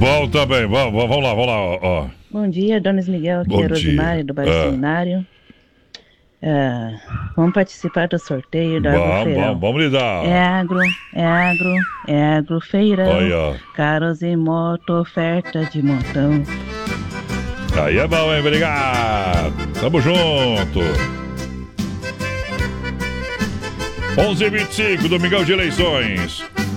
Bom também, vamos lá, ó. Bom dia, Dona Miguel, aqui Bom é Rosimário, do bairro Seminário. Vamos participar do sorteio do Agrofeirão. Vamos lidar. É Agrofeirão. Olha. Carros e moto, oferta de montão. Aí é bom, hein? Obrigado. Tamo junto. 11h25, Domingão de Eleições.